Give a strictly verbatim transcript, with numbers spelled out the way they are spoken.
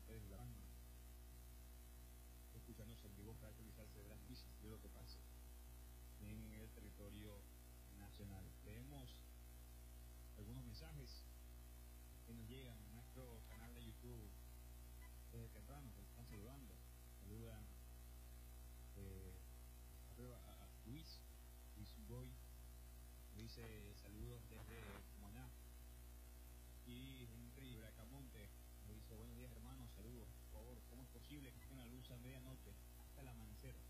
ustedes la van escucharnos en vivo para actualizarse de las noticias de lo que pasa en el territorio nacional. Leemos algunos mensajes que nos llegan a nuestro canal de YouTube desde temprano, que están saludando. Saludan eh, a, a Luis, Luis Boy, dice saludos desde Cumaná. Y Henry Bracamonte nos dice buenos días hermanos, saludos, por favor, ¿cómo es posible que estén la luz a medianoche hasta el amanecer?